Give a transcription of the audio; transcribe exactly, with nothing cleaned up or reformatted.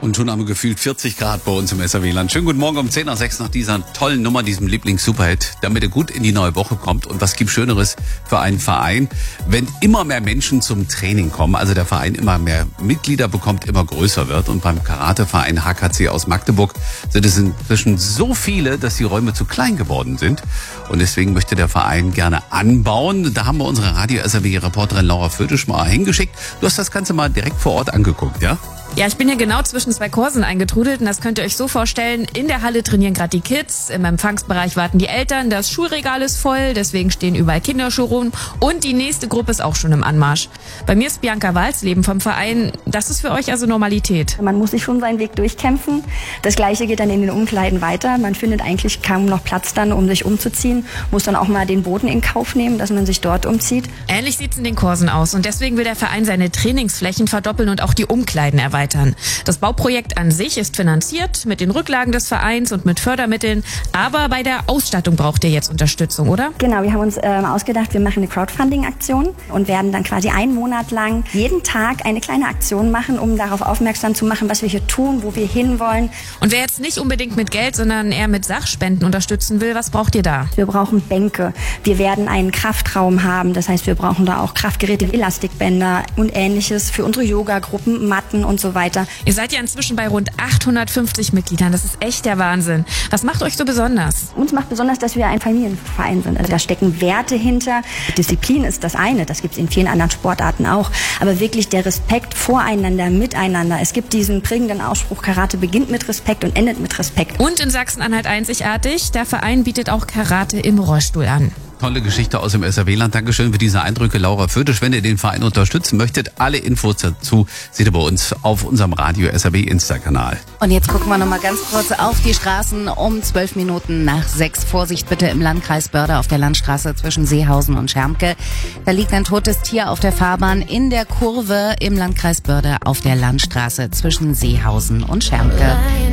Und schon haben wir gefühlt vierzig Grad bei uns im S R W-Land. Schönen guten Morgen um zehn nach sechs nach dieser tollen Nummer, diesem Lieblings-Superhit, damit er gut in die neue Woche kommt. Und was gibt Schöneres für einen Verein, wenn immer mehr Menschen zum Training kommen, also der Verein immer mehr Mitglieder bekommt, immer größer wird. Und beim Karateverein H K C aus Magdeburg sind es inzwischen so viele, dass die Räume zu klein geworden sind. Und deswegen möchte der Verein gerne anbauen. Da haben wir unsere Radio-S R W-Reporterin Laura Fötisch mal hingeschickt. Du hast das Ganze mal direkt vor Ort angeguckt, ja? Ja, ich bin hier genau zwischen zwei Kursen eingetrudelt und das könnt ihr euch so vorstellen. In der Halle trainieren gerade die Kids, im Empfangsbereich warten die Eltern, das Schulregal ist voll, deswegen stehen überall Kinderschuhe rum und die nächste Gruppe ist auch schon im Anmarsch. Bei mir ist Bianca Walsleben vom Verein. Das ist für euch also Normalität? Man muss sich schon seinen Weg durchkämpfen. Das Gleiche geht dann in den Umkleiden weiter. Man findet eigentlich kaum noch Platz dann, um sich umzuziehen. Muss dann auch mal den Boden in Kauf nehmen, dass man sich dort umzieht. Ähnlich sieht's in den Kursen aus und deswegen will der Verein seine Trainingsflächen verdoppeln und auch die Umkleiden erweitern. Das Bauprojekt an sich ist finanziert mit den Rücklagen des Vereins und mit Fördermitteln, aber bei der Ausstattung braucht ihr jetzt Unterstützung, oder? Genau, wir haben uns ähm, ausgedacht, wir machen eine Crowdfunding-Aktion und werden dann quasi einen Monat lang jeden Tag eine kleine Aktion machen, um darauf aufmerksam zu machen, was wir hier tun, wo wir hinwollen. Und wer jetzt nicht unbedingt mit Geld, sondern eher mit Sachspenden unterstützen will, was braucht ihr da? Wir brauchen Bänke, wir werden einen Kraftraum haben, das heißt, wir brauchen da auch Kraftgeräte, Elastikbänder und Ähnliches für unsere Yoga-Gruppen, Matten und so weiter. Ihr seid ja inzwischen bei rund achthundertfünfzig Mitgliedern. Das ist echt der Wahnsinn. Was macht euch so besonders? Uns macht besonders, dass wir ein Familienverein sind. Also da stecken Werte hinter. Disziplin ist das eine. Das gibt es in vielen anderen Sportarten auch. Aber wirklich der Respekt voreinander, miteinander. Es gibt diesen prägenden Ausspruch, Karate beginnt mit Respekt und endet mit Respekt. Und in Sachsen-Anhalt einzigartig, der Verein bietet auch Karate im Rollstuhl an. Tolle Geschichte aus dem S R W-Land. Dankeschön für diese Eindrücke, Laura Fötisch. Wenn ihr den Verein unterstützen möchtet, alle Infos dazu seht ihr bei uns auf unserem Radio S R W Insta-Kanal. Und jetzt gucken wir noch mal ganz kurz auf die Straßen um zwölf Minuten nach sechs. Vorsicht bitte im Landkreis Börde auf der Landstraße zwischen Seehausen und Schermke. Da liegt ein totes Tier auf der Fahrbahn in der Kurve im Landkreis Börde auf der Landstraße zwischen Seehausen und Schermke.